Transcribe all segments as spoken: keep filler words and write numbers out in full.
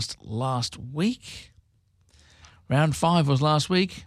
last week. Round five was last week.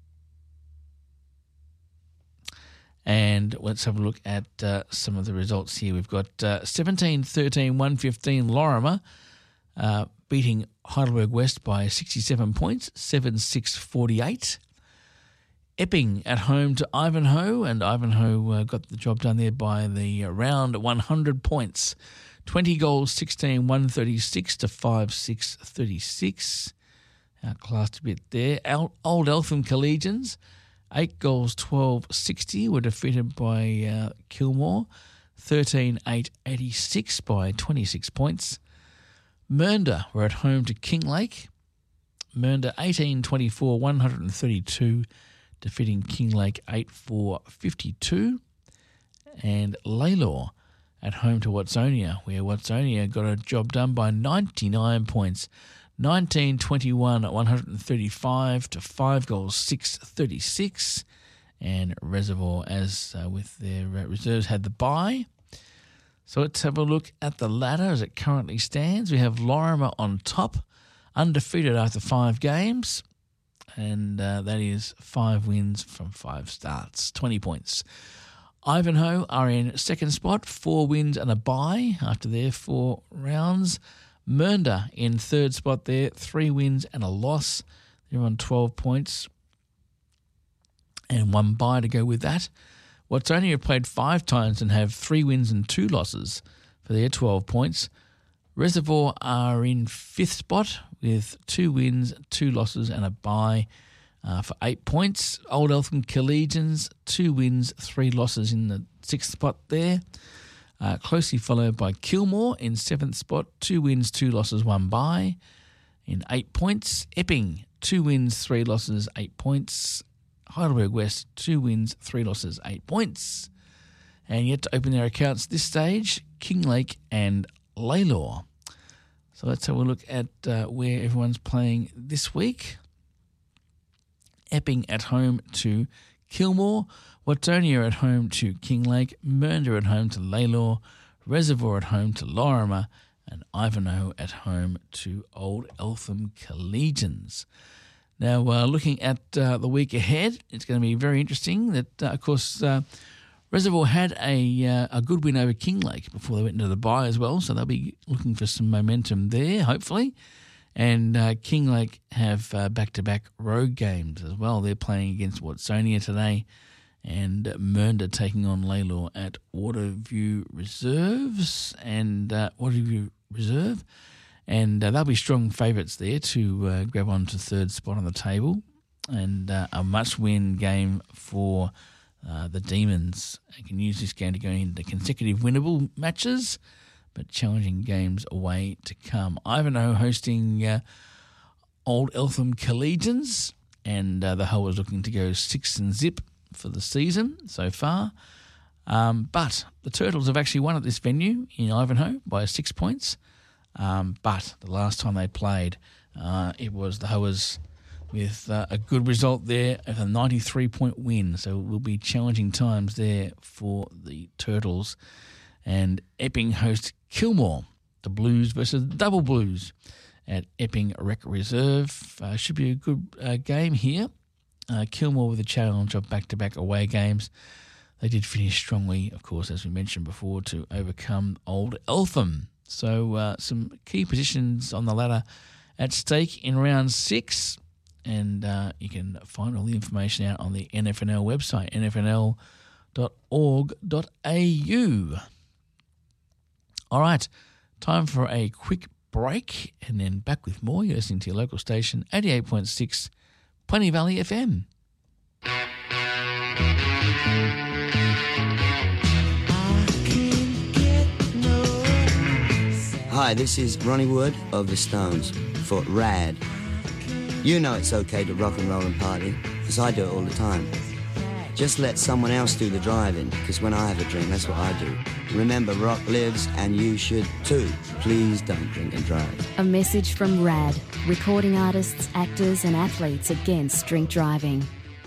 And let's have a look at uh, some of the results here. We've got uh, seventeen thirteen, one fifteen Lorimer uh, beating Heidelberg West by sixty-seven points, seven six forty-eight. Epping at home to Ivanhoe, and Ivanhoe uh, got the job done there by the uh, round one hundred points. twenty goals, sixteen, one thirty-six to five six thirty-six. Outclassed a bit there. Old Eltham Collegians, eight goals, twelve sixty, were defeated by uh, Kilmore, thirteen eight eighty-six by twenty-six points. Mernda were at home to Kinglake. Mernda eighteen twenty-four, one thirty-two, defeating Kinglake eight four fifty-two. And Lalor at home to Watsonia, where Watsonia got a job done by ninety-nine points. nineteen twenty-one, one thirty-five to five goals, six thirty-six. And Reservoir, as uh, with their uh, reserves, had the bye. So let's have a look at the ladder as it currently stands. We have Lorimer on top, undefeated after five games. And uh, that is five wins from five starts, twenty points. Ivanhoe are in second spot, four wins and a bye after their four rounds. Mernda in third spot there, three wins and a loss. They're on twelve points and one bye to go with that. Watsonia have played five times and have three wins and two losses for their twelve points. Reservoir are in fifth spot with two wins, two losses and a bye uh, for eight points. Old Eltham Collegians, two wins, three losses in the sixth spot there. Uh, closely followed by Kilmore in seventh spot, two wins, two losses, one bye in eight points. Epping, two wins, three losses, eight points. Heidelberg West, two wins, three losses, eight points. And yet to open their accounts this stage, Kinglake and Lalor. So let's have a look at uh, where everyone's playing this week. Epping at home to Kilmore. Watsonia at home to Kinglake. Mernda at home to Lalor. Reservoir at home to Lorimer. And Ivanhoe at home to Old Eltham Collegians. Now, uh, looking at uh, the week ahead, it's going to be very interesting that, uh, of course, uh, Reservoir had a uh, a good win over Kinglake before they went into the bye as well, so they'll be looking for some momentum there, hopefully. And uh, Kinglake have uh, back-to-back road games as well. They're playing against Watsonia today, and Mernda taking on Lalor at Waterview Reserves and uh, Waterview Reserve. And uh, they'll be strong favourites there to uh, grab on to third spot on the table. And uh, a must-win game for uh, the Demons. They can use this game to go into consecutive winnable matches, but challenging games away to come. Ivanhoe hosting uh, Old Eltham Collegians, and uh, the Hull is looking to go six and zip for the season so far. Um, but the Turtles have actually won at this venue in Ivanhoe by six points. Um, but the last time they played, uh, it was the Hoas with uh, a good result there of a ninety-three point win. So it will be challenging times there for the Turtles. And Epping host Kilmore, the Blues versus the Double Blues at Epping Rec Reserve. Uh, should be a good uh, game here. Uh, Kilmore with a challenge of back-to-back away games. They did finish strongly, of course, as we mentioned before, to overcome Old Eltham. So uh, some key positions on the ladder at stake in round six, and uh, you can find all the information out on the N F N L website, n f n l dot org dot a u. All right, time for a quick break, and then back with more. You're listening to your local station, eighty-eight point six, Plenty Valley F M. Hi, this is Ronnie Wood of The Stones for Rad. You know it's okay to rock and roll and party, because I do it all the time. Just let someone else do the driving, because when I have a drink, that's what I do. Remember, rock lives, and you should too. Please don't drink and drive. A message from Rad, recording artists, actors and athletes against drink driving.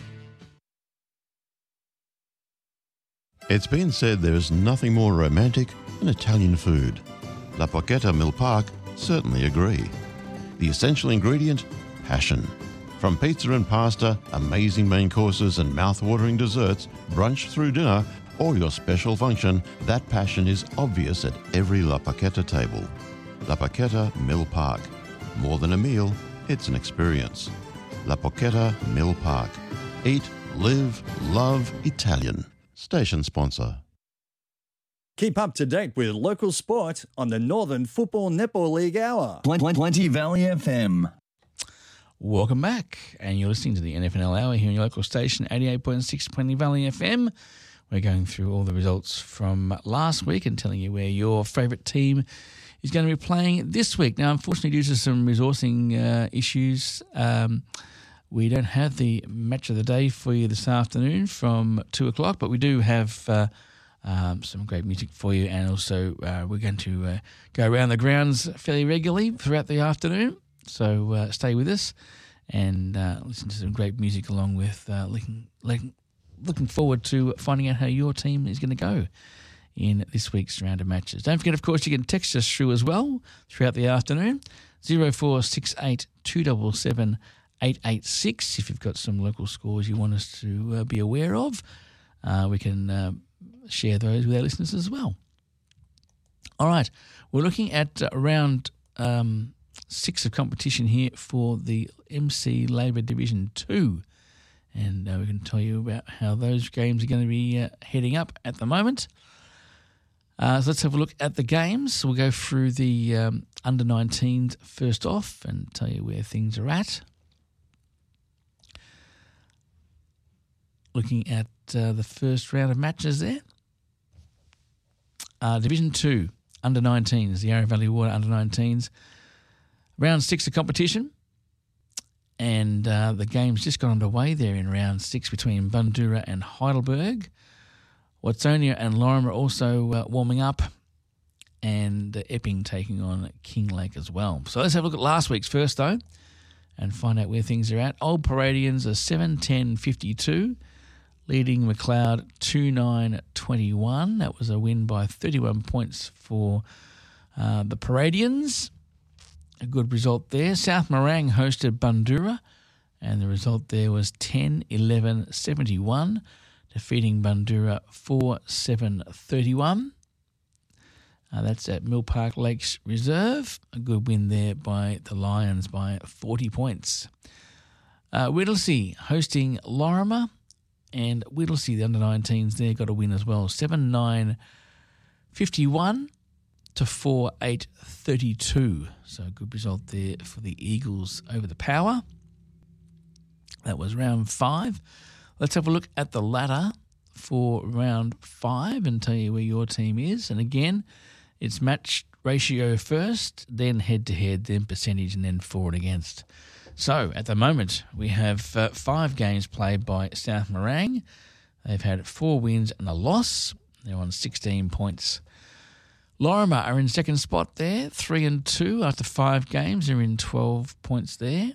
It's been said there is nothing more romantic than Italian food. La Porchetta Mill Park certainly agree. The essential ingredient? Passion. From pizza and pasta, amazing main courses and mouth-watering desserts, brunch through dinner, or your special function, that passion is obvious at every La Paqueta table. La Paqueta Mill Park. More than a meal, it's an experience. La Paqueta Mill Park. Eat, live, love Italian. Station sponsor. Keep up to date with local sport on the Northern Football Netball League Hour. Plenty Valley F M. Welcome back, and you're listening to the N F L Hour here on your local station, eighty-eight point six Plenty Valley F M. We're going through all the results from last week and telling you where your favourite team is going to be playing this week. Now, unfortunately, due to some resourcing uh, issues, um, we don't have the match of the day for you this afternoon from two o'clock, but we do have uh, um, some great music for you, and also uh, we're going to uh, go around the grounds fairly regularly throughout the afternoon. So uh, stay with us and uh, listen to some great music along with uh, looking, looking, looking forward to finding out how your team is going to go in this week's round of matches. Don't forget, of course, you can text us through as well throughout the afternoon, zero four six eight two seven seven eight eight six. If you've got some local scores you want us to uh, be aware of, uh, we can uh, share those with our listeners as well. All right, we're looking at uh, round... Um, six of competition here for the M C Labour Division two, and uh, we can tell you about how those games are going to be uh, heading up at the moment. Uh, so let's have a look at the games. We'll go through the um, under nineteens first off and tell you where things are at. Looking at uh, the first round of matches there. Uh, Division two, under nineteens, the Yarra Valley Water under nineteens. Round six of competition, and uh, the game's just got underway there in round six between Bundoora and Heidelberg. Watsonia and Lorimer also uh, warming up, and uh, Epping taking on Kinglake as well. So let's have a look at last week's first, though, and find out where things are at. Old Paradians are seven ten fifty-two, leading McLeod two nine twenty-one. That was a win by thirty-one points for uh, the Paradians. A good result there. South Morang hosted Bundoora, and the result there was ten eleven seventy-one, defeating Bundoora four seven thirty-one. Uh, that's at Mill Park Lakes Reserve. A good win there by the Lions by forty points. Uh, Whittlesea hosting Lorimer, and Whittlesea, the under nineteens there, got a win as well. seven nine fifty-one. To four eight thirty-two. So a good result there for the Eagles over the Power. That was round five. Let's have a look at the ladder for round five and tell you where your team is. And again, it's match ratio first, then head-to-head, then percentage, and then for and against. So at the moment, we have uh, five games played by South Morang. They've had four wins and a loss. They're on sixteen points. Lorimer are in second spot there, three and two after five games. They're in twelve points there.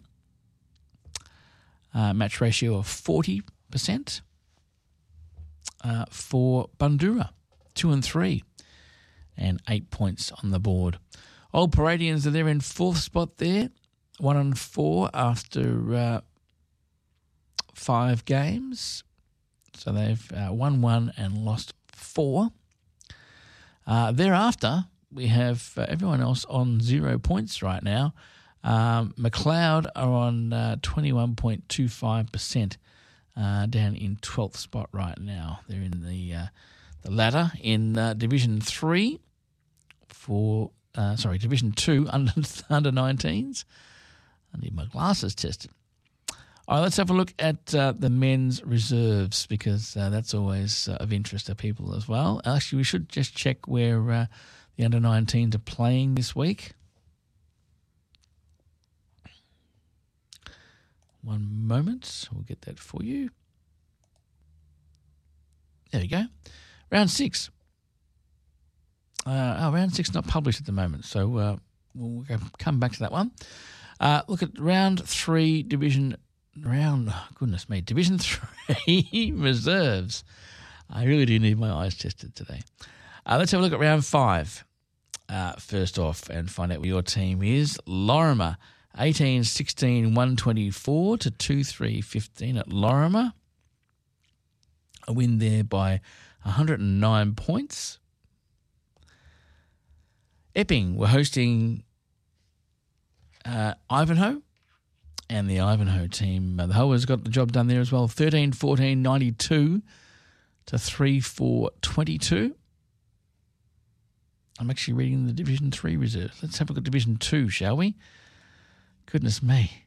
Uh, match ratio of forty percent. Uh, for Bundoora, two and three, and eight points on the board. Old Paradians are there in fourth spot there, one and four after uh, five games. So they've uh, won one and lost four. Uh, thereafter, we have uh, everyone else on zero points right now. Um, McLeod are on uh, twenty-one point two five percent, uh, down in twelfth spot right now. They're in the uh, the ladder in uh, Division three for, uh, sorry, Division two under under nineteens. I need my glasses tested. All right, let's have a look at uh, the men's reserves, because uh, that's always uh, of interest to people as well. Actually, we should just check where uh, the under nineteens are playing this week. One moment, we'll get that for you. There we go. Round six. Uh, oh, round six not published at the moment, so uh, we'll come back to that one. Uh, look at round three, division round. Oh, goodness me, division three reserves. I really do need my eyes tested today. Uh, let's have a look at round five. Uh, first off, and find out where your team is. Lorimer eighteen sixteen one twenty-four to two three fifteen at Lorimer. A win there by one hundred nine points. Epping were hosting uh, Ivanhoe, and the Ivanhoe team, uh, the Hoers got the job done there as well. thirteen fourteen ninety-two to three four twenty-two. I'm actually reading the Division three reserves. Let's have a look at Division two, shall we? Goodness me.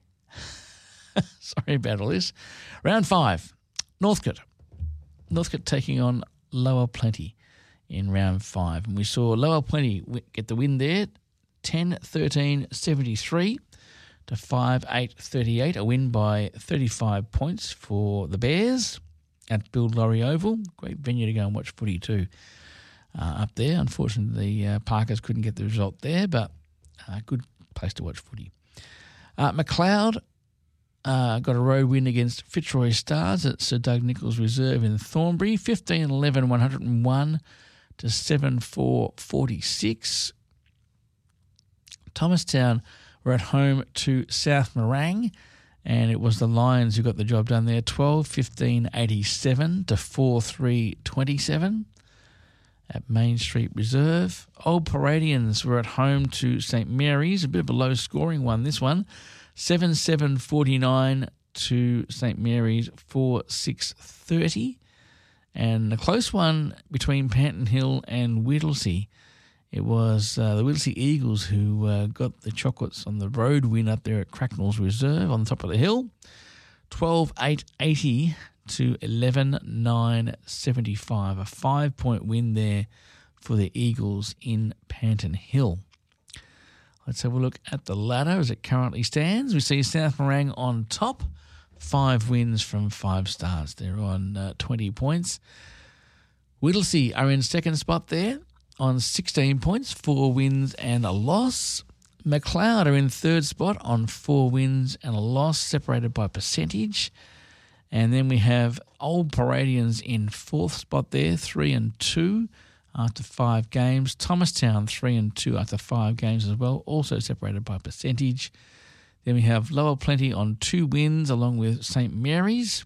Sorry about all this. Round five, Northcote. Northcote taking on Lower Plenty in round five. And we saw Lower Plenty get the win there, ten thirteen seventy-three to five eight thirty-eight, a win by thirty-five points for the Bears at Bill Laurie Oval. Great venue to go and watch footy too uh, up there. Unfortunately, the uh, Parkers couldn't get the result there, but a uh, good place to watch footy. Uh, McLeod uh, got a road win against Fitzroy Stars at Sir Doug Nicholls Reserve in Thornbury, fifteen eleven one oh one to seven four forty-six. Thomastown were at home to South Morang, and it was the Lions who got the job done there, twelve fifteen eighty-seven to four three twenty-seven at Main Street Reserve. Old Paradians were at home to St Mary's, a bit of a low-scoring one, this one, seven seven forty-nine to St Mary's, four six thirty. And a close one between Panton Hill and Whittlesea. It was uh, the Whittlesea Eagles who uh, got the chocolates on the road win up there at Cracknell's Reserve on the top of the hill. twelve eight eighty to eleven nine seventy-five. A five-point win there for the Eagles in Panton Hill. Let's have a look at the ladder as it currently stands. We see South Morang on top. Five wins from five starts. They're on uh, twenty points. Whittlesea are in second spot there on sixteen points, four wins and a loss. McLeod are in third spot on four wins and a loss, separated by percentage. And then we have Old Paradians in fourth spot there, three and two after five games. Thomastown, three and two after five games as well, also separated by percentage. Then we have Lower Plenty on two wins along with St Mary's,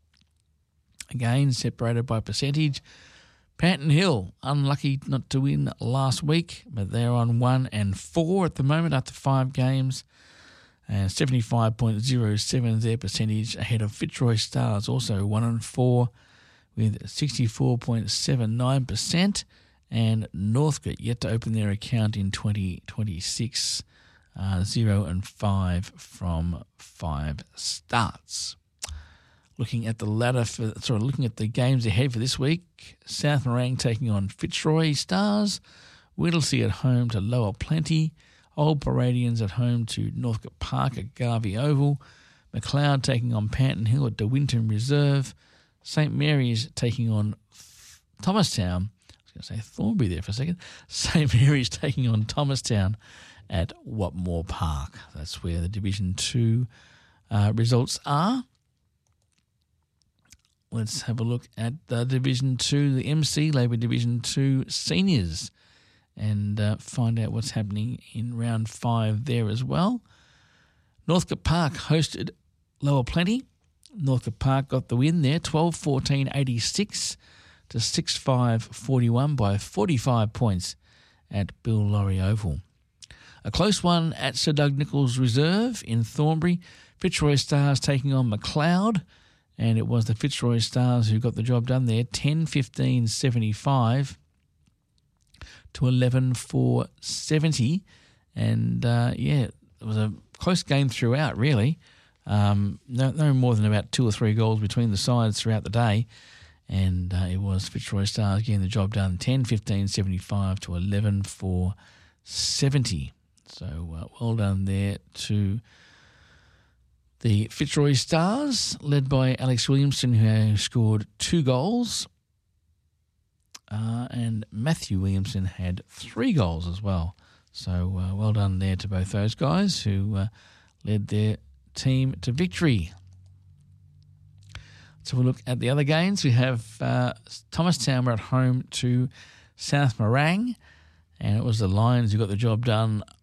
again separated by percentage. Panton Hill, unlucky not to win last week, but they're on one and four at the moment after five games. And seventy-five point oh seven is their percentage, ahead of Fitzroy Stars, also one and four with sixty-four point seven nine percent. And Northcote yet to open their account in twenty twenty-six, uh, zero and five from five starts. Looking at the ladder for, sorry, looking at the games ahead for this week, South Morang taking on Fitzroy Stars, Whittlesea at home to Lower Plenty, Old Paradians at home to Northcote Park at Garvey Oval, McLeod taking on Panton Hill at De Winton Reserve, St Mary's taking on Thomastown, I was going to say Thornbury there for a second, St Mary's taking on Thomastown at Watmore Park. That's where the Division two uh, results are. Let's have a look at uh, Division two, the M C Labour Division two Seniors, and uh, find out what's happening in round five there as well. Northcote Park hosted Lower Plenty. Northcote Park got the win there, twelve fourteen eighty-six to six five forty-one by forty-five points at Bill Laurie Oval. A close one at Sir Doug Nicholls Reserve in Thornbury. Fitzroy Stars taking on McLeod. And it was the Fitzroy Stars who got the job done there, ten fifteen seventy-five to eleven four seventy. And, uh, yeah, it was a close game throughout, really. Um, no, no more than about two or three goals between the sides throughout the day. And uh, it was Fitzroy Stars getting the job done, ten fifteen seventy-five to eleven four seventy. So uh, well done there to the Fitzroy Stars, led by Alex Williamson, who scored two goals. Uh, and Matthew Williamson had three goals as well. So uh, well done there to both those guys who uh, led their team to victory. Let's have a look at the other games. We have uh, Thomastown were at home to South Morang. And it was the Lions who got the job done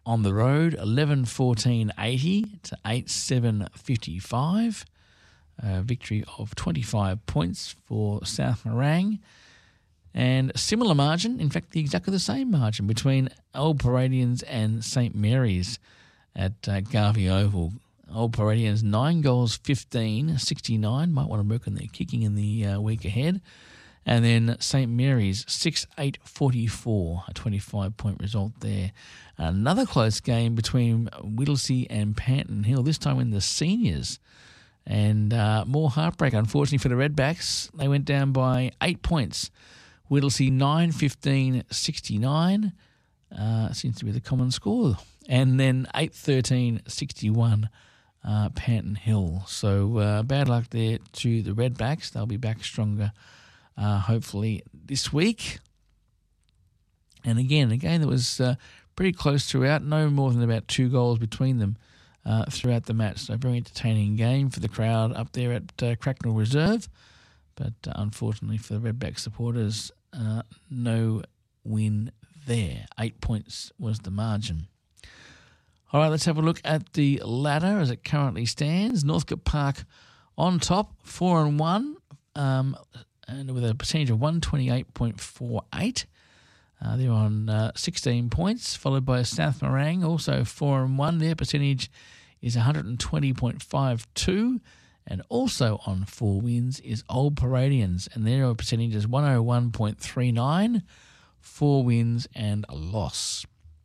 on the road, eleven fourteen eighty to eight seven fifty-five. A victory of twenty-five points for South Morang. And similar margin, in fact, the exactly the same margin between Old Paradians and Saint Mary's at uh, Garvey Oval. Old Paradians nine goals, fifteen sixty-nine. Might want to work on their kicking in the uh, week ahead. And then Saint Mary's six eight forty-four, a twenty-five point result there. Another close game between Whittlesea and Panton Hill, this time in the seniors. And uh, more heartbreak, unfortunately, for the Redbacks. They went down by eight points. Whittlesea nine fifteen sixty-nine, uh, seems to be the common score. And then eight thirteen sixty-one, uh, Panton Hill. So uh, bad luck there to the Redbacks. They'll be back stronger, uh, hopefully, this week. And again, a game that was uh, pretty close throughout, no more than about two goals between them uh, throughout the match. So a very entertaining game for the crowd up there at uh, Cracknell Reserve. But uh, unfortunately for the Redback supporters, uh, no win there. Eight points was the margin. All right, let's have a look at the ladder as it currently stands. Northcote Park on top, four and one, um, and with a percentage of one twenty-eight point four eight. Uh, they're on uh, sixteen points, followed by South Morang, also four and one. Their percentage is one twenty point five two. And also on four wins is Old Paradians, and their percentage is one oh one point three nine, four wins and a loss.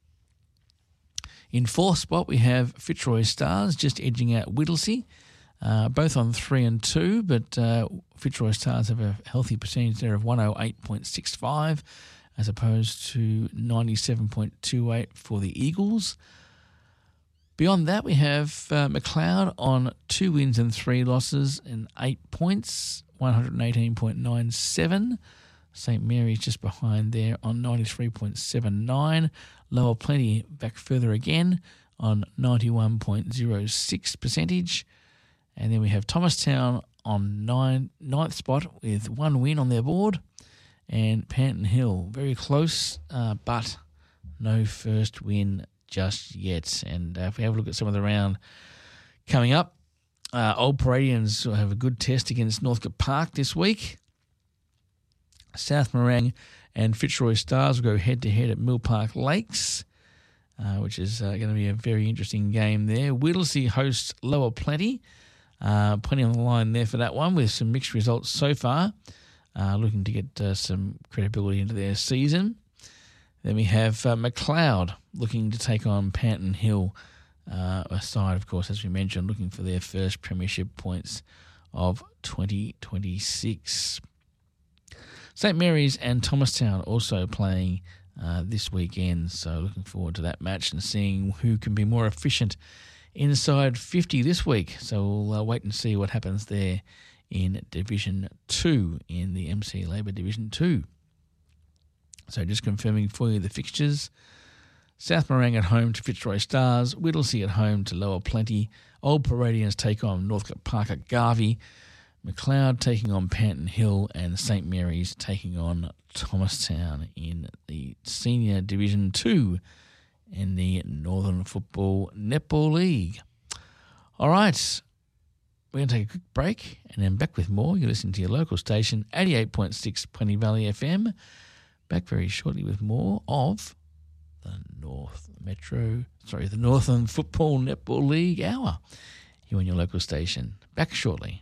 In fourth spot, we have Fitzroy Stars just edging out Whittlesea, uh, both on three and two, but uh, Fitzroy Stars have a healthy percentage there of one oh eight point six five as opposed to ninety-seven point two eight for the Eagles. Beyond that, we have uh, McLeod on two wins and three losses and eight points, one eighteen point nine seven. Saint Mary's just behind there on ninety-three point seven nine. Lower Plenty back further again on ninety-one point oh six percentage. And then we have Thomastown on nine, ninth spot with one win on their board. And Panton Hill, very close, uh, but no first win just yet. And uh, if we have a look at some of the round coming up, uh, Old Paradians will have a good test against Northcote Park this week. South Morang and Fitzroy Stars will go head-to-head at Mill Park Lakes, uh, which is uh, going to be a very interesting game there. Whittlesea hosts Lower Plenty. Uh, plenty on the line there for that one with some mixed results so far. Uh, looking to get uh, some credibility into their season. Then we have uh, McLeod looking to take on Panton Hill, uh, a side, of course, as we mentioned, looking for their first premiership points of twenty twenty-six. Saint Mary's and Thomastown also playing uh, this weekend, so looking forward to that match and seeing who can be more efficient inside fifty this week. So we'll uh, wait and see what happens there in Division two, in the M C Labour Division two. So just confirming for you the fixtures. South Morang at home to Fitzroy Stars, Whittlesea at home to Lower Plenty, Old Paradians take on Northcote Park at Garvey, McLeod taking on Panton Hill, and Saint Mary's taking on Thomastown in the Senior Division two in the Northern Football Netball League. All right, we're going to take a quick break and then back with more. You're listening to your local station, eighty-eight point six Plenty Valley F M. Back very shortly with more of the North Metro, sorry, the Northern Football Netball League Hour here on your local station. Back shortly.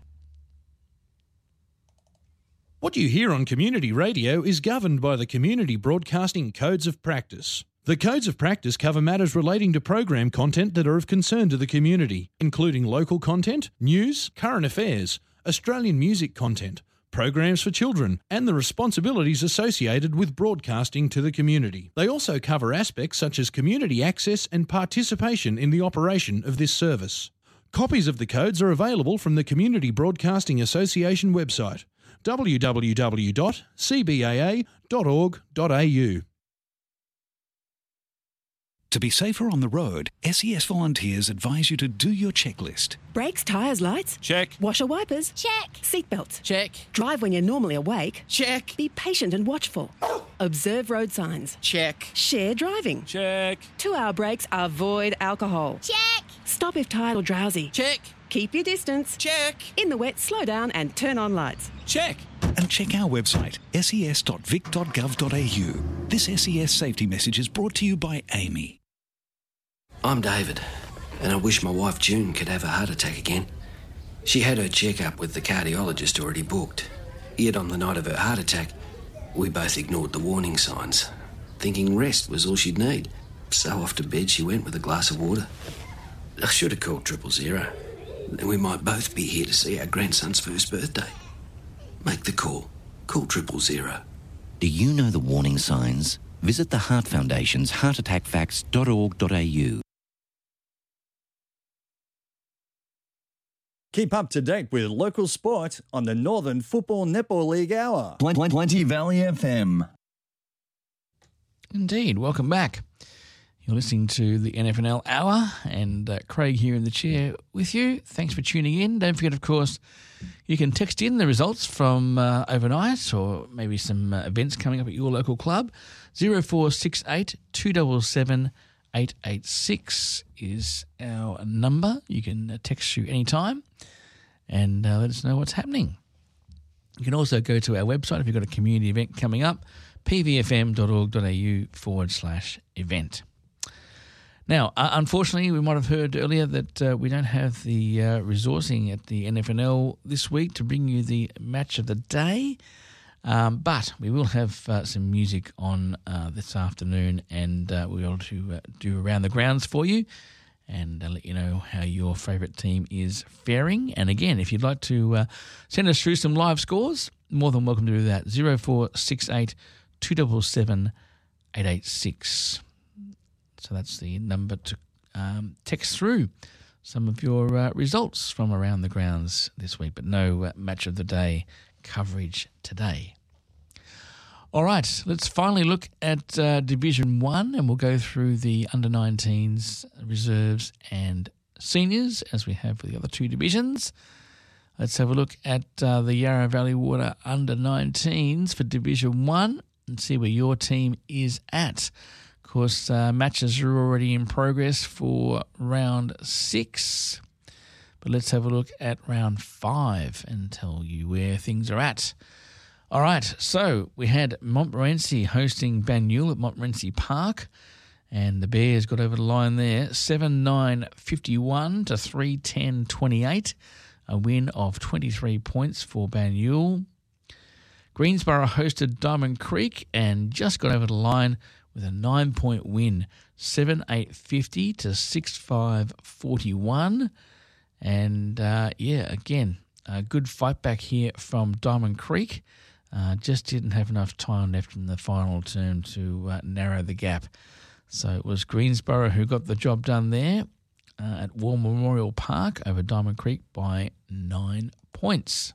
What you hear on community radio is governed by the Community Broadcasting Codes of Practice. The Codes of Practice cover matters relating to program content that are of concern to the community, including local content, news, current affairs, Australian music content, programs for children, and the responsibilities associated with broadcasting to the community. They also cover aspects such as community access and participation in the operation of this service. Copies of the codes are available from the Community Broadcasting Association website, w w w dot c b a a dot org dot a u. To be safer on the road, S E S volunteers advise you to do your checklist. Brakes, tyres, lights? Check. Washer, wipers? Check. Seatbelts? Check. Drive when you're normally awake? Check. Be patient and watchful. Observe road signs? Check. Share driving? Check. Two-hour breaks, avoid alcohol? Check. Stop if tired or drowsy? Check. Keep your distance? Check. In the wet, slow down and turn on lights? Check. And check our website, s e s dot vic dot gov dot a u. This S E S safety message is brought to you by Amy. I'm David, and I wish my wife June could have a heart attack again. She had her checkup with the cardiologist already booked. Yet on the night of her heart attack, we both ignored the warning signs, thinking rest was all she'd need. So off to bed she went with a glass of water. I should have called triple zero. Then we might both be here to see our grandson's first birthday. Make the call. Call triple zero. Do you know the warning signs? Visit the Heart Foundation's heart attack facts dot org dot a u. Keep up to date with local sport on the Northern Football Netball League Hour. twenty Valley F M. Indeed. Welcome back. You're listening to the N F N L Hour, and uh, Craig here in the chair with you. Thanks for tuning in. Don't forget, of course, you can text in the results from uh, overnight or maybe some uh, events coming up at your local club. zero four six eight, two seven seven, eight eight six is our number. You can uh, text you anytime and uh, let us know what's happening. You can also go to our website if you've got a community event coming up, p v f m dot org dot a u forward slash event. Now, uh, unfortunately, we might have heard earlier that uh, we don't have the uh, resourcing at the N F N L this week to bring you the match of the day, um, but we will have uh, some music on uh, this afternoon, and uh, we'll be able to uh, do Around the Grounds for you and uh, let you know how your favourite team is faring. And again, if you'd like to uh, send us through some live scores, more than welcome to do that. zero four six eight, two seven seven, eight eight six. So that's the number to um, text through some of your uh, results from Around the Grounds this week, but no uh, match of the day coverage today. All right, let's finally look at uh, Division one, and we'll go through the under nineteens, reserves and seniors as we have for the other two divisions. Let's have a look at uh, the Yarra Valley Water under nineteens for Division one and see where your team is at. Of course, uh, matches are already in progress for round six, but let's have a look at round five and tell you where things are at. All right, so we had Montmorency hosting Banyule at Montmorency Park, and the Bears got over the line there, seven nine fifty-one to three ten twenty-eight, a win of twenty-three points for Banyule. Greensborough hosted Diamond Creek and just got over the line with a nine-point win, seven eight fifty to six five forty-one. And, uh, yeah, again, a good fight back here from Diamond Creek. Uh, just didn't have enough time left in the final term to uh, narrow the gap. So it was Greensborough who got the job done there uh, at War Memorial Park over Diamond Creek by nine points.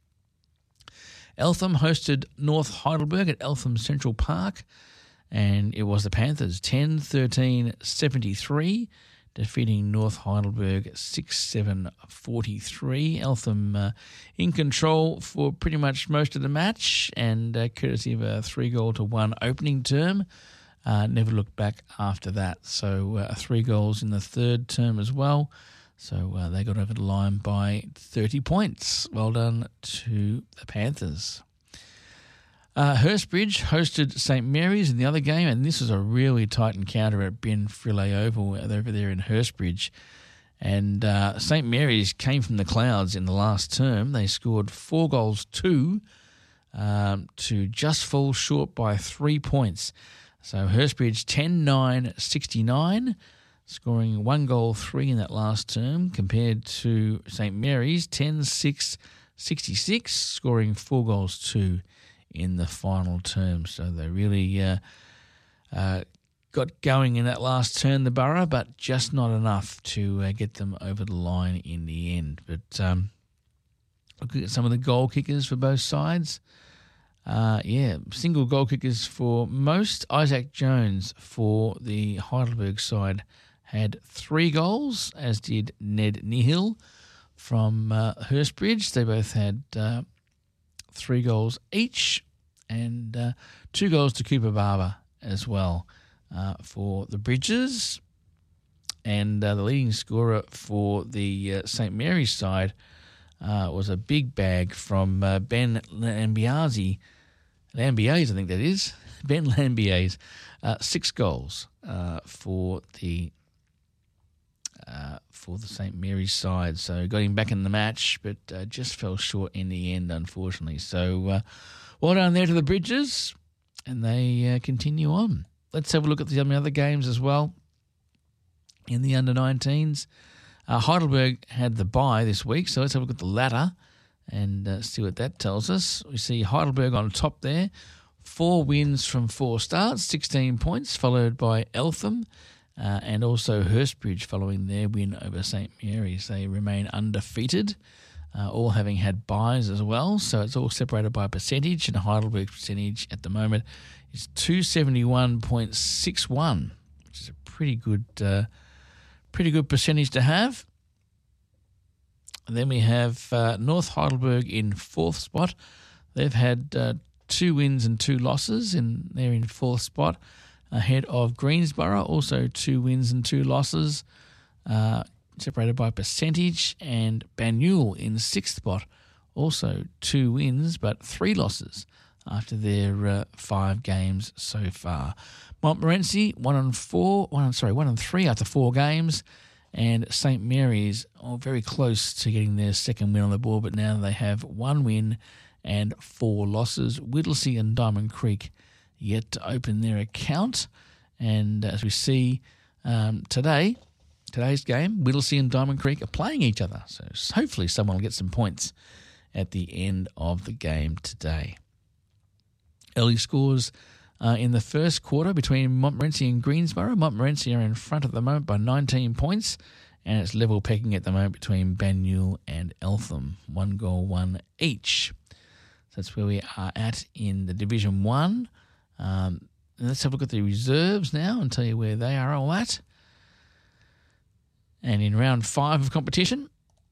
Eltham hosted North Heidelberg at Eltham Central Park, and it was the Panthers ten thirteen seventy-three, defeating North Heidelberg six seven forty-three. Eltham uh, in control for pretty much most of the match, and uh, courtesy of a three-goal to one opening term, uh, never looked back after that. So uh, three goals in the third term as well. So uh, they got over the line by thirty points. Well done to the Panthers. Uh, Hurstbridge hosted Saint Mary's in the other game, and this was a really tight encounter at Ben Frilley Oval over there in Hurstbridge. And uh, Saint Mary's came from the clouds in the last term. They scored four goals, two, um, to just fall short by three points. So Hurstbridge ten nine sixty-nine, scoring one goal, three in that last term, compared to Saint Mary's ten six sixty-six, scoring four goals, two in the final term. So they really uh, uh, got going in that last turn, the Borough, but just not enough to uh, get them over the line in the end. But um, looking at some of the goal kickers for both sides, Uh, yeah, single goal kickers for most. Isaac Jones for the Heidelberg side had three goals, as did Ned Nihil from uh, Hurstbridge. They both had uh, three goals each, and uh, two goals to Cooper Barber as well uh, for the Bridges. And uh, the leading scorer for the uh, Saint Mary's side uh, was a big bag from uh, Ben Lambiase. Lambiase, I think that is. Ben Lambiase. Uh, six goals uh, for the uh, for the Saint Mary's side. So got him back in the match, but uh, just fell short in the end, unfortunately. So uh, well done there to the Bridges, and they uh, continue on. Let's have a look at the other games as well. In the under nineteens, uh, Heidelberg had the bye this week, so let's have a look at the ladder and uh, see what that tells us. We see Heidelberg on top there, four wins from four starts, sixteen points, followed by Eltham uh, and also Hurstbridge following their win over Saint Mary's. They remain undefeated, uh, all having had byes as well, so it's all separated by percentage, and Heidelberg's percentage at the moment is two seventy-one point six one, which is a pretty good uh, pretty good percentage to have. And then we have uh, North Heidelberg in fourth spot. They've had uh, two wins and two losses, and they're in fourth spot, ahead of Greensborough, also two wins and two losses, uh, separated by percentage, and Banyule in sixth spot, also two wins but three losses after their uh, five games so far. Montmorency one on four, one on sorry, one on three after four games, and Saint Mary's are very close to getting their second win on the board, but now they have one win and four losses. Whittlesea and Diamond Creek yet to open their account, and as we see um, today, today's game, Whittlesea and Diamond Creek are playing each other, so hopefully someone will get some points at the end of the game today. Early scores Uh, in the first quarter between Montmorency and Greensborough. Montmorency are in front at the moment by nineteen points, and it's level pecking at the moment between Banyule and Eltham, one goal, one each. So that's where we are at in the Division One. Um, let's have a look at the reserves now and tell you where they are all at. And in round five of competition,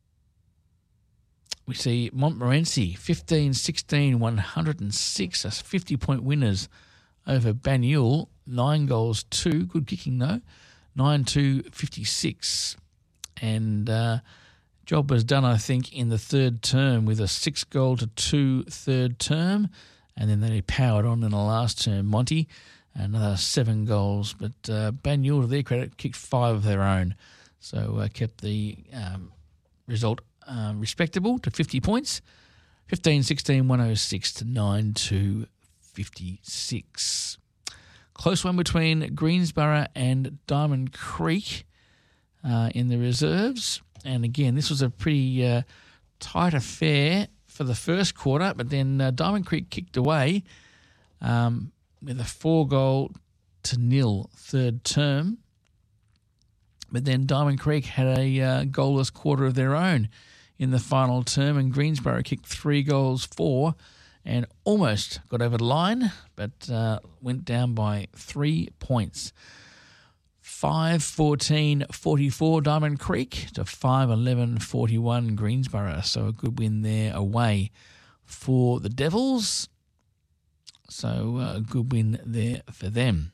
we see Montmorency fifteen sixteen one hundred six, that's fifty-point winners over Banyule, nine goals, two. Good kicking, though. nine two fifty-six. And uh, job was done, I think, in the third term with a six goal to two third term. And then they powered on in the last term. Monty, another seven goals. But uh, Banyule, to their credit, kicked five of their own. So uh, kept the um, result uh, respectable to fifty points. fifteen sixteen one oh six to nine two fifty-six. Close one between Greensborough and Diamond Creek uh, in the reserves. And again, this was a pretty uh, tight affair for the first quarter, but then uh, Diamond Creek kicked away um, with a four goal to nil third term. But then Diamond Creek had a uh, goalless quarter of their own in the final term, and Greensborough kicked three goals for and almost got over the line, but uh, went down by three points. five fourteen forty-four Diamond Creek to five eleven forty-one Greensborough. So a good win there away for the Devils. So uh, a good win there for them.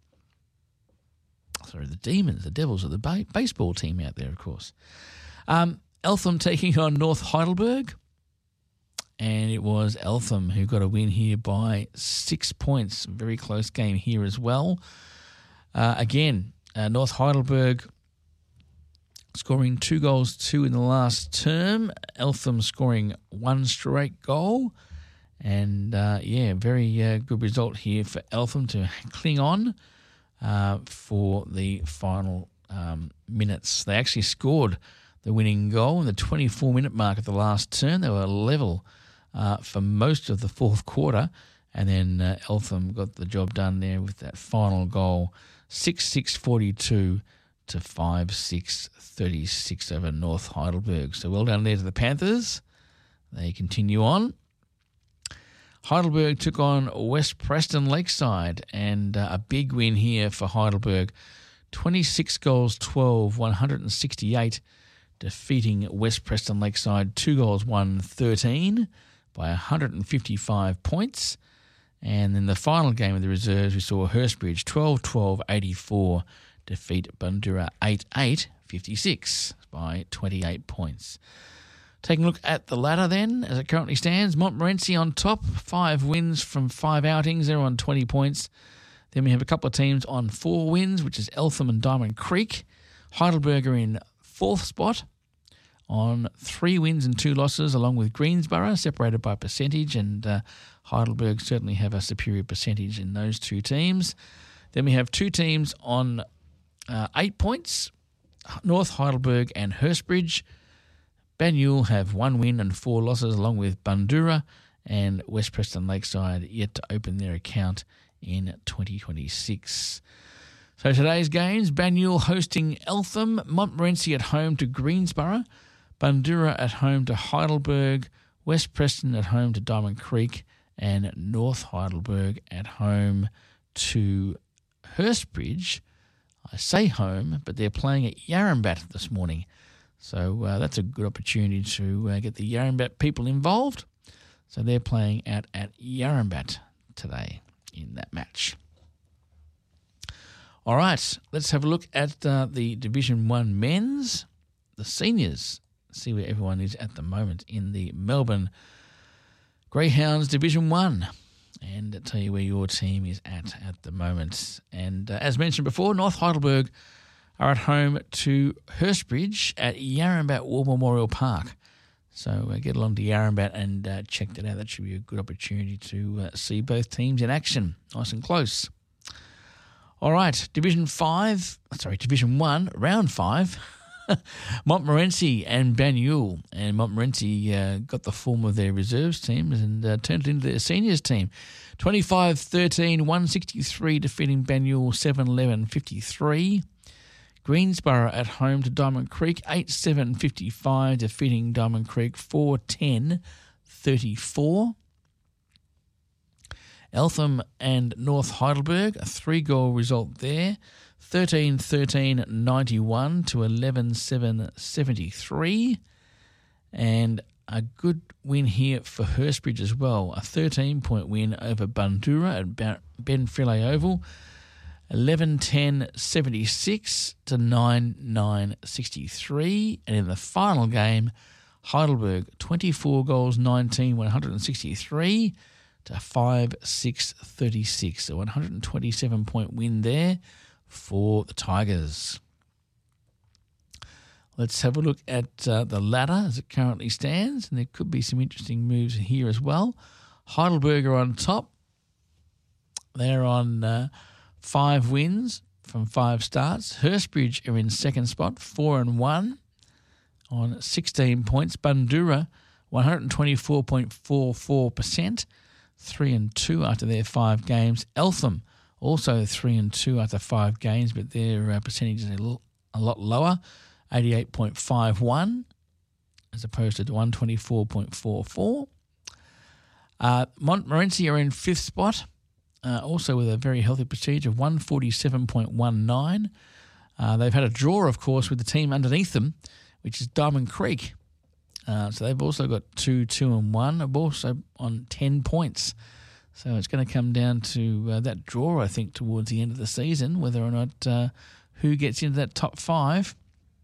Sorry, the Demons, the Devils are the ba- baseball team out there, of course. Um, Eltham taking on North Heidelberg. And it was Eltham who got a win here by six points. Very close game here as well. Uh, again, uh, North Heidelberg scoring two goals, two in the last term. Eltham scoring one straight goal. And, uh, yeah, very uh, good result here for Eltham to cling on uh, for the final um, minutes. They actually scored the winning goal in the twenty-four minute mark at the last turn. They were level Uh, for most of the fourth quarter, and then uh, Eltham got the job done there with that final goal, six six forty-two to five six thirty-six over North Heidelberg. So well done there to the Panthers. They continue on. Heidelberg took on West Preston Lakeside, and uh, a big win here for Heidelberg. twenty-six goals, twelve, one hundred sixty-eight, defeating West Preston Lakeside. Two goals, won thirteen by one hundred fifty-five points. And in the final game of the reserves, we saw Hurstbridge twelve twelve, eighty-four, defeat Bundoora eight eight, fifty-six by twenty-eight points. Taking a look at the ladder then, as it currently stands, Montmorency on top, five wins from five outings. They're on twenty points. Then we have a couple of teams on four wins, which is Eltham and Diamond Creek. Heidelberg are in fourth spot on three wins and two losses, along with Greensborough, separated by percentage, and uh, Heidelberg certainly have a superior percentage in those two teams. Then we have two teams on uh, eight points, North Heidelberg and Hurstbridge. Banyule have one win and four losses, along with Bundoora, and West Preston Lakeside yet to open their account in twenty twenty-six. So today's games, Banyule hosting Eltham, Montmorency at home to Greensborough, Bundoora at home to Heidelberg, West Preston at home to Diamond Creek, and North Heidelberg at home to Hurstbridge. I say home, but they're playing at Yarrambat this morning. So uh, that's a good opportunity to uh, get the Yarrambat people involved. So they're playing out at Yarrambat today in that match. All right, let's have a look at uh, the Division one men's, the seniors. See where everyone is at the moment in the Melbourne Greyhounds Division one. And I'll tell you where your team is at at the moment. And uh, as mentioned before, North Heidelberg are at home to Hurstbridge at Yarrambat War Memorial Park. So uh, get along to Yarrambat and uh, check that out. That should be a good opportunity to uh, see both teams in action, nice and close. All right, Division five, sorry, Division one, Round five, Montmorency and Banyule. And Montmorency uh, got the form of their reserves teams and uh, turned it into their seniors team. twenty-five thirteen, one sixty-three, defeating Banyule seven eleven, fifty-three. Greensborough at home to Diamond Creek, eight seven, fifty-five, defeating Diamond Creek four ten, thirty-four. Eltham and North Heidelberg, a three-goal result there, thirteen thirteen, ninety-one to eleven seven, seventy-three. And a good win here for Hurstbridge as well, a thirteen-point win over Bundoora at Ben Freley Oval, eleven ten, seventy-six to nine nine, sixty-three. And in the final game, Heidelberg, twenty-four goals, nineteen, one hundred sixty-three to five six, thirty-six. So one hundred twenty-seven point win there for the Tigers. Let's have a look at uh, the ladder as it currently stands, and there could be some interesting moves here as well. Heidelberg are on top. They're on uh, five wins from five starts. Hurstbridge are in second spot, four and one on sixteen points. Bundoora, one hundred twenty-four point four four percent. Three and two after their five games. Eltham also three and two after five games, but their uh, percentage is a, little, a lot lower, eighty-eight point five one as opposed to one twenty-four point four four. Uh, Montmorency are in fifth spot, uh, also with a very healthy percentage of one forty-seven point one nine. Uh, they've had a draw, of course, with the team underneath them, which is Diamond Creek. Uh, so they've also got two, two and one. They're also on ten points. So it's going to come down to uh, that draw, I think, towards the end of the season, whether or not uh, who gets into that top five.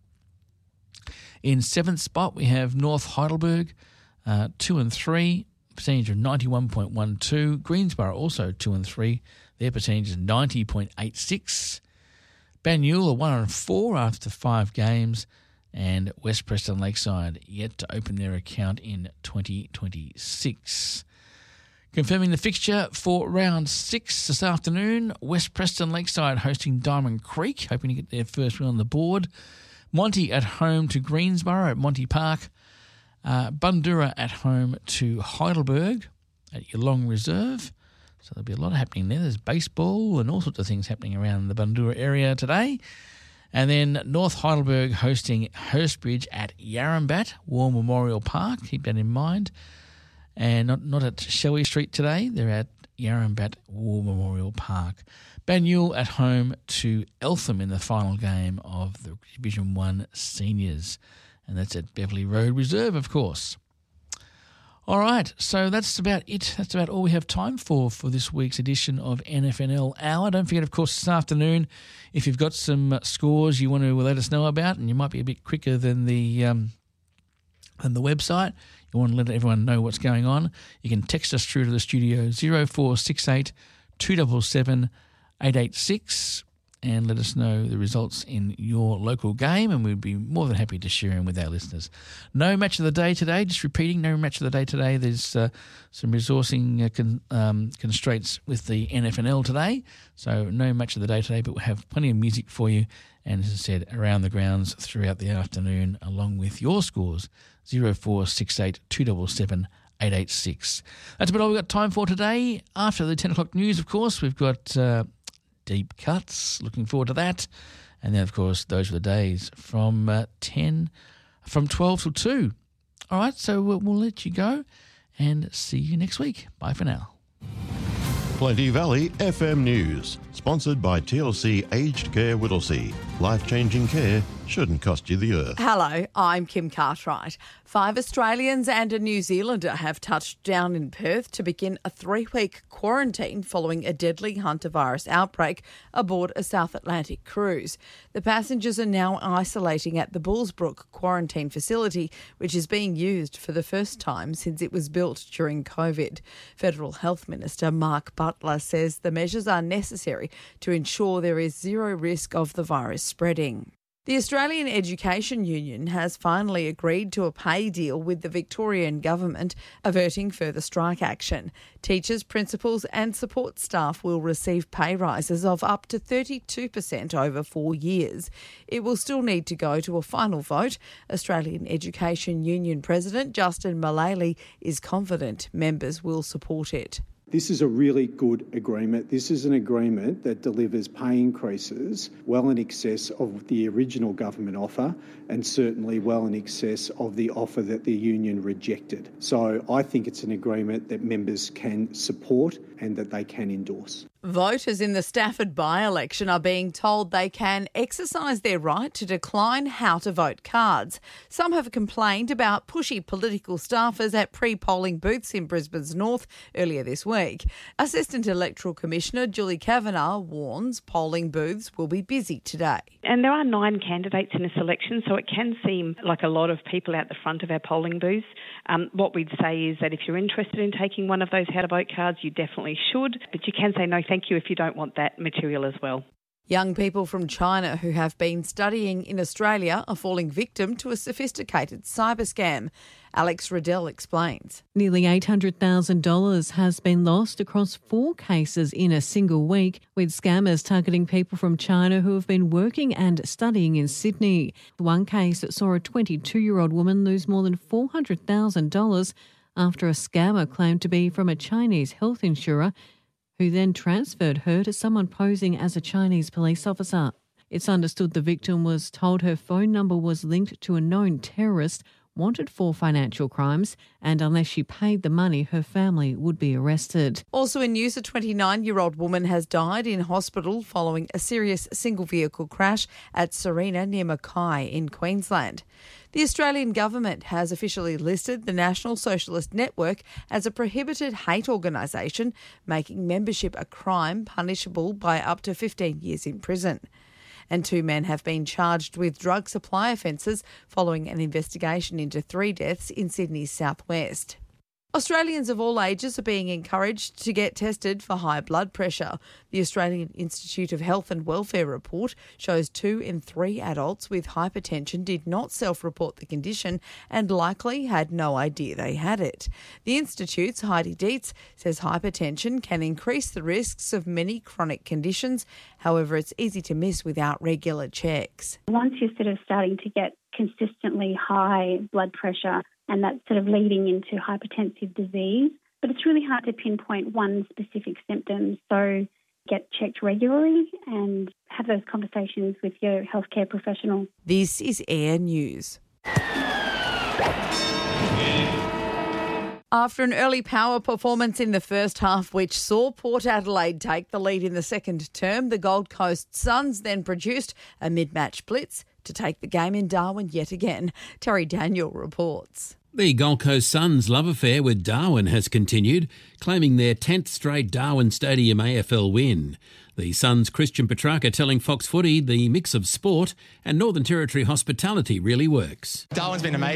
In seventh spot, we have North Heidelberg, uh, two and three, percentage of ninety-one point one two. Greensborough also two and three, their percentage is ninety point eight six. Banyule are one and four after five games. And West Preston Lakeside yet to open their account in twenty twenty-six. Confirming the fixture for round six this afternoon, West Preston Lakeside hosting Diamond Creek, hoping to get their first win on the board. Monty at home to Greensborough at Monty Park. Uh, Bundoora at home to Heidelberg at Yalong Reserve. So there'll be a lot happening there. There's baseball and all sorts of things happening around the Bundoora area today. And then North Heidelberg hosting Hurstbridge at Yarrambat War Memorial Park. Keep that in mind. And not, not at Shelley Street today. They're at Yarrambat War Memorial Park. Banyule at home to Eltham in the final game of the Division one Seniors. And that's at Beverley Road Reserve, of course. All right, so that's about it. That's about all we have time for for this week's edition of N F N L Hour. Don't forget, of course, this afternoon, if you've got some scores you want to let us know about, and you might be a bit quicker than the um, than the website, you want to let everyone know what's going on, you can text us through to the studio zero four six eight two seven seven eight eight six and let us know the results in your local game, and we'd be more than happy to share them with our listeners. No match of the day today, just repeating, no match of the day today. There's uh, some resourcing uh, con- um, constraints with the N F N L today, so no match of the day today, but we'll have plenty of music for you, and as I said, around the grounds throughout the afternoon, along with your scores, zero four six eight two seven seven eight eight six. That's about all we've got time for today. After the ten o'clock news, of course, we've got Uh, Deep Cuts. Looking forward to that. And then, of course, those are the days from uh, ten, from twelve till two. All right, so we'll, we'll let you go and see you next week. Bye for now. Plenty Valley F M News, sponsored by T L C Aged Care Whittlesea. Life-changing care shouldn't cost you the earth. Hello, I'm Kim Cartwright. Five Australians and a New Zealander have touched down in Perth to begin a three-week quarantine following a deadly hantavirus outbreak aboard a South Atlantic cruise. The passengers are now isolating at the Bullsbrook quarantine facility, which is being used for the first time since it was built during COVID. Federal Health Minister Mark Butler says the measures are necessary to ensure there is zero risk of the virus spreading. The Australian Education Union has finally agreed to a pay deal with the Victorian government, averting further strike action. Teachers, principals and support staff will receive pay rises of up to thirty-two percent over four years. It will still need to go to a final vote. Australian Education Union President Justin Mullally is confident members will support it. This is a really good agreement. This is an agreement that delivers pay increases well in excess of the original government offer and certainly well in excess of the offer that the union rejected. So I think it's an agreement that members can support and that they can endorse. Voters in the Stafford by-election are being told they can exercise their right to decline how-to-vote cards. Some have complained about pushy political staffers at pre-polling booths in Brisbane's north earlier this week. Assistant Electoral Commissioner Julie Kavanagh warns polling booths will be busy today. And there are nine candidates in this election, so it can seem like a lot of people out the front of our polling booths. Um, what we'd say is that if you're interested in taking one of those how-to-vote cards, you definitely should, but you can say no thank you if you don't want that material as well. Young people from China who have been studying in Australia are falling victim to a sophisticated cyber scam. Alex Riddell explains. Nearly eight hundred thousand dollars has been lost across four cases in a single week, with scammers targeting people from China who have been working and studying in Sydney. One case saw a twenty-two-year-old woman lose more than four hundred thousand dollars after a scammer claimed to be from a Chinese health insurer, who then transferred her to someone posing as a Chinese police officer. It's understood the victim was told her phone number was linked to a known terrorist wanted for financial crimes, and unless she paid the money, her family would be arrested. Also in news, a twenty-nine-year-old woman has died in hospital following a serious single-vehicle crash at Serena near Mackay in Queensland. The Australian government has officially listed the National Socialist Network as a prohibited hate organisation, making membership a crime punishable by up to fifteen years in prison. And two men have been charged with drug supply offences following an investigation into three deaths in Sydney's southwest. Australians of all ages are being encouraged to get tested for high blood pressure. The Australian Institute of Health and Welfare report shows two in three adults with hypertension did not self-report the condition and likely had no idea they had it. The Institute's Heidi Dietz says hypertension can increase the risks of many chronic conditions. However, it's easy to miss without regular checks. Once you're sort of starting to get consistently high blood pressure, and that's sort of leading into hypertensive disease. But it's really hard to pinpoint one specific symptom. So get checked regularly and have those conversations with your healthcare professional. This is Air News. After an early power performance in the first half, which saw Port Adelaide take the lead in the second term, the Gold Coast Suns then produced a mid-match blitz to take the game in Darwin yet again. Terry Daniel reports. The Gold Coast Suns' love affair with Darwin has continued, claiming their tenth straight Darwin Stadium A F L win. The Suns' Christian Petrarca telling Fox Footy the mix of sport and Northern Territory hospitality really works. Darwin's been amazing.